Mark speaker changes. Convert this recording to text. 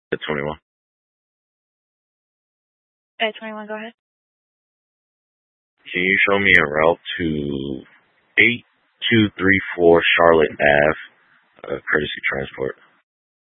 Speaker 1: At 21.
Speaker 2: At 21, go ahead.
Speaker 1: Can you show me a route to 8234 Charlotte Ave, courtesy transport?